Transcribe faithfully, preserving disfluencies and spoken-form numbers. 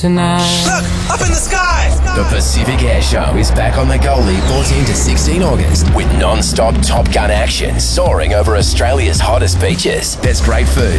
Tonight. Look, up in the sky! The Pacific Air Show is back on the Goldie fourteen to sixteen August with non-stop Top Gun action soaring over Australia's hottest beaches. There's great food,